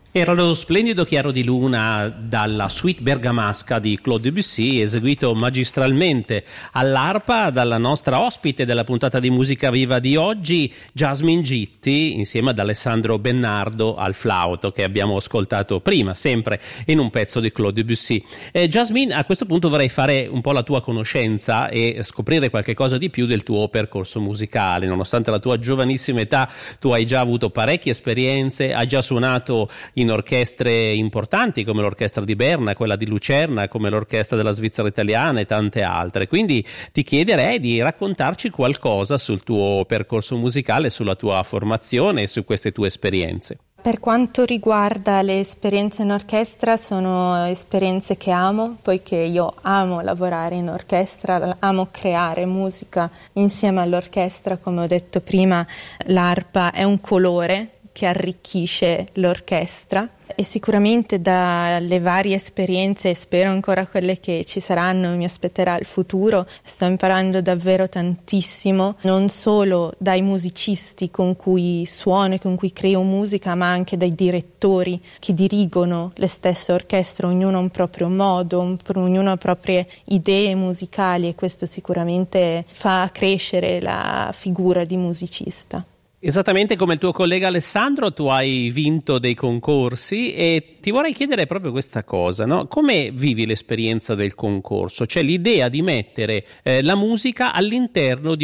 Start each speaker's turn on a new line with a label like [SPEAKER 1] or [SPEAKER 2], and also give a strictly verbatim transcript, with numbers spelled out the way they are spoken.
[SPEAKER 1] Era lo splendido Chiaro di Luna dalla suite bergamasca di Claude Debussy, eseguito magistralmente all'arpa dalla nostra ospite della puntata di Musica Viva di oggi, Jasmine Gitti, insieme ad Alessandro Bennardo al flauto, che abbiamo ascoltato prima, sempre in un pezzo di Claude Debussy. Eh, Jasmine, a questo punto vorrei fare un po' la tua conoscenza e scoprire qualche cosa di più del tuo percorso musicale. Nonostante la tua giovanissima età, tu hai già avuto parecchie esperienze, hai già suonato in orchestre importanti come l'orchestra di Berna, quella di Lucerna, come l'orchestra della Svizzera Italiana e tante altre. Quindi ti chiederei di raccontarci qualcosa sul tuo percorso musicale, sulla tua formazione e su queste tue esperienze.
[SPEAKER 2] Per quanto riguarda le esperienze in orchestra, sono esperienze che amo, poiché io amo lavorare in orchestra, amo creare musica insieme all'orchestra. Come ho detto prima, l'arpa è un colore che arricchisce l'orchestra, e sicuramente dalle varie esperienze, e spero ancora quelle che ci saranno, mi aspetterà il futuro, sto imparando davvero tantissimo, non solo dai musicisti con cui suono e con cui creo musica, ma anche dai direttori che dirigono le stesse orchestre. Ognuno ha un proprio modo, ognuno ha proprie idee musicali, e questo sicuramente fa crescere la figura di musicista.
[SPEAKER 1] Esattamente come il tuo collega Alessandro, tu hai vinto dei concorsi e ti vorrei chiedere proprio questa cosa, no? Come vivi l'esperienza del concorso? Cioè l'idea di mettere eh, la musica all'interno di